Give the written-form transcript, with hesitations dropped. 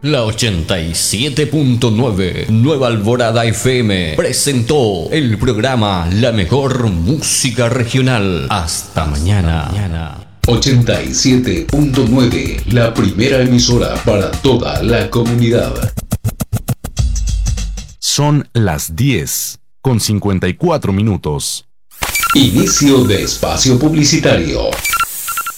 La 87.9 Nueva Alborada FM presentó el programa La Mejor Música Regional. Hasta mañana. 87.9, la primera emisora para toda la comunidad. Son las 10:54. Inicio de espacio publicitario.